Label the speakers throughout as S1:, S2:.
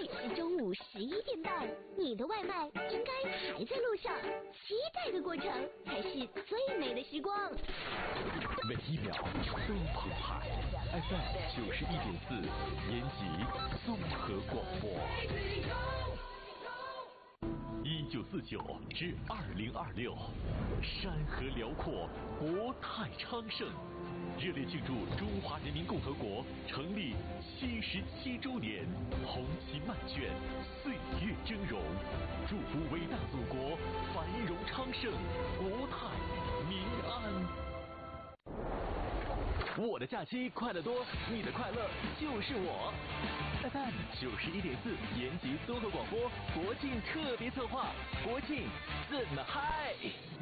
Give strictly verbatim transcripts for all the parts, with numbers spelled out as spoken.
S1: 是中午十一点半，你的外卖应该还在路上，期待的过程才是最美的时光。
S2: 每一秒都澎湃 ，F M 九十一点四，延吉综合广播。一九四九至二零二六，山河辽阔，国泰昌盛。热烈庆祝中华人民共和国成立七十七周年，红旗漫卷，岁月峥嵘，祝福伟大祖国繁荣昌盛，国泰民安。我的假期快乐多，你的快乐就是我。F M 九十一点四，延吉综合广播国庆特别策划，国庆怎么嗨？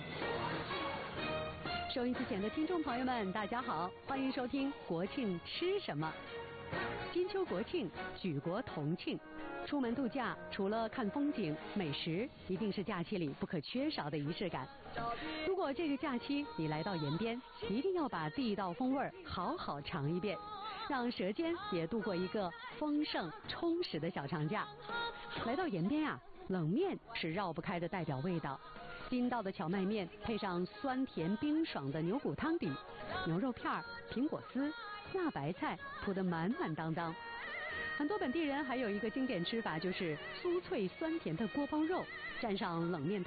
S3: 收音机前的听众朋友们，大家好，欢迎收听国庆吃什么。金秋国庆，举国同庆。出门度假，除了看风景、美食，一定是假期里不可缺少的仪式感。如果这个假期你来到延边，一定要把地道风味好好尝一遍，让舌尖也度过一个丰盛充实的小长假。来到延边啊，冷面是绕不开的代表味道。筋道的荞麦面配上酸甜冰爽的牛骨汤底，牛肉片、苹果丝、辣白菜铺得满满当当。很多本地人还有一个经典吃法，就是酥脆酸甜的锅包肉，蘸上冷面